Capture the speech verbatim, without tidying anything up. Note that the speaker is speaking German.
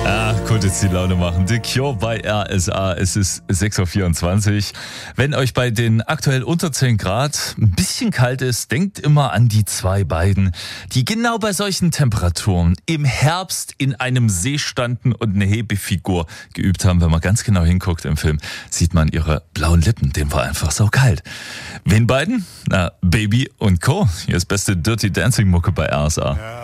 Ah, konnte jetzt die Laune machen. The Cure bei R S A. Es ist sechs Uhr vierundzwanzig. Wenn euch bei den aktuell unter zehn Grad ein bisschen kalt ist, denkt immer an die zwei beiden, die genau bei solchen Temperaturen im Herbst in einem See standen und eine Hebefigur geübt haben. Wenn man ganz genau hinguckt im Film, sieht man ihre blauen Lippen. Denen war einfach so kalt. Wen beiden? Na, Baby und Co. Hier ist beste Dirty Dancing Mucke bei R S A.